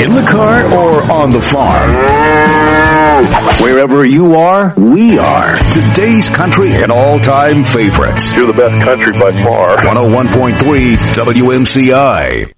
in the car or on the farm. Wherever you are, we are. Today's country and all-time favorites. You're the best country by far. 101.3 WMCI.